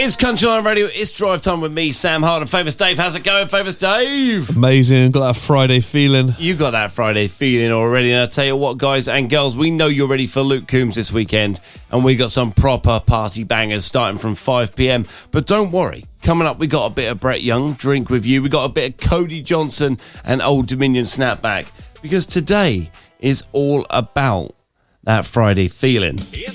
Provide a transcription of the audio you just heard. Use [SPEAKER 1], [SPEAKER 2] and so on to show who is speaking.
[SPEAKER 1] It's Country Line Radio. It's Drive Time with me, Sam Hard, and Famous Dave. How's it going, Famous Dave?
[SPEAKER 2] Amazing. Got that Friday feeling.
[SPEAKER 1] You got that Friday feeling already. And I tell you what, guys and girls, we know you're ready for Luke Combs this weekend, and we got some proper party bangers starting from 5 p.m. But don't worry, coming up, we got a bit of Brett Young, Drink With You. We got a bit of Cody Johnson and Old Dominion Snapback, because today is all about that Friday feeling.